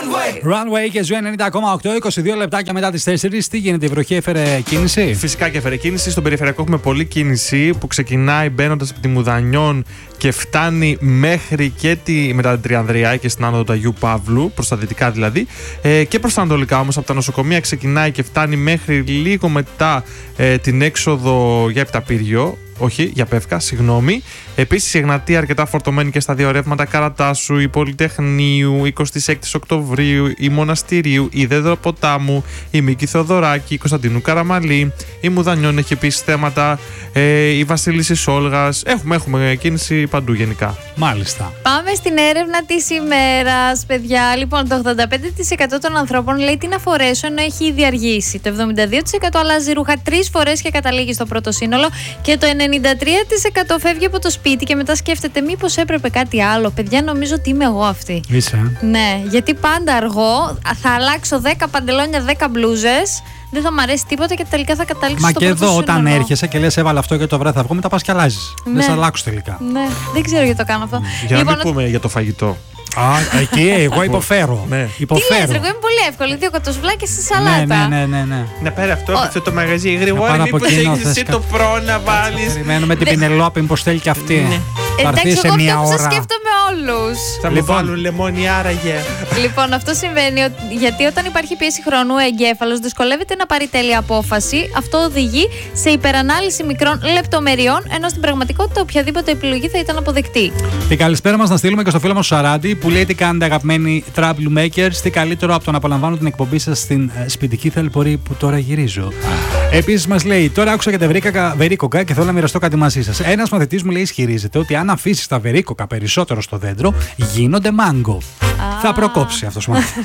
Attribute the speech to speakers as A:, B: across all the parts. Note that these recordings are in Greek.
A: Runway και Ζου 90,8, 22 λεπτάκια μετά τις 4. Τι γίνεται, η βροχή έφερε κίνηση?
B: Φυσικά και έφερε κίνηση. Στον περιφερειακό έχουμε πολλή κίνηση που ξεκινάει μπαίνοντας από τη Μουδανιών και φτάνει μέχρι και μετά την Τριανδρία και στην άνοδο του Αγίου Παύλου, προς τα δυτικά δηλαδή. Και προς τα ανατολικά όμως, από τα νοσοκομεία ξεκινάει και φτάνει μέχρι λίγο μετά την έξοδο για Επταπύργιο. Όχι, για Πεύκα, συγγνώμη. Επίσης η Εγνατία αρκετά φορτωμένη και στα δύο ρεύματα Καρατάσου, η Πολυτεχνείου, 26 Οκτωβρίου, η Μοναστηρίου, η Δέντρο Ποτάμου, η Μίκη Θεοδωράκη, η Κωνσταντίνου Καραμαλή, η Μουδανιών έχει επίσης θέματα, η Βασίλισσης Όλγας. Έχουμε κίνηση παντού γενικά.
A: Μάλιστα.
C: Πάμε στην έρευνα της ημέρας, παιδιά. Λοιπόν, το 85% των ανθρώπων λέει τι να φορέσω ενώ έχει ήδη αργήσει. Το 72% αλλάζει ρούχα 3 φορές και καταλήγει στο πρώτο σύνολο. Και το 93% φεύγει από το σπίτι και μετά σκέφτεται μήπως έπρεπε κάτι άλλο. Παιδιά, νομίζω ότι είμαι εγώ αυτή.
A: Είσαι.
C: Ναι, γιατί πάντα αργώ. Θα αλλάξω 10 παντελόνια, 10 μπλούζες. Δεν θα μ' αρέσει τίποτα και τελικά θα καταλήξω στο πρώτο σύνολο.
A: Μα και εδώ, όταν έρχεσαι και λες έβαλα αυτό και το βράδυ θα βγω, μετά πας και αλλάζεις.
C: Ναι.
A: Δεν σε αλλάξω τελικά.
C: Ναι, δεν ξέρω γιατί το κάνω αυτό.
B: Για να μην πούμε για το φαγητό.
A: Εκεί εγώ υποφέρω.
C: Τι λες, εγώ είμαι πολύ εύκολη. 2 κοτοσβλάκες στη σαλάτα.
A: Ναι.
B: Να πάρει αυτό το μαγαζί γρήγορα. Μήπως έχεις εσύ το πρό να βάλεις.
A: Περιμένουμε την Πινελόπη, μήπως θέλει και αυτή.
C: Εντάξει, εγώ αυτό που σας σκέφτομαι όλους.
B: Θα μου βάλουν λεμόνι άραγε.
C: Λοιπόν, αυτό συμβαίνει γιατί όταν υπάρχει πίεση χρόνου, ο εγκέφαλος δυσκολεύεται να πάρει τέλεια απόφαση. Αυτό οδηγεί σε υπερανάλυση μικρών λεπτομεριών, ενώ στην πραγματικότητα οποιαδήποτε επιλογή θα ήταν αποδεκτή.
A: Την καλησπέρα μας να στείλουμε και στο φίλο μας Σαράντη που λέει τι κάνετε αγαπημένοι Trouble Makers, τι καλύτερο από το να απολαμβάνω την εκπομπή σας στην σπιτική θαλπορή που τώρα γυρίζω. Επίσης μας λέει, τώρα άκουσα για τα βερίκοκα και θέλω να μοιραστώ κάτι μαζί σας. Ένας μαθητής μου λέει ισχυρίζεται ότι αν αφήσεις τα βερίκοκα περισσότερο στο δέντρο γίνονται μάγκο. Θα προκόψει αυτός ο μαθητής.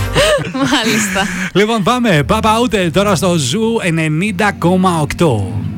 C: Μάλιστα.
A: Λοιπόν, πάμε. Papa Out τώρα στο Ζου 90,8.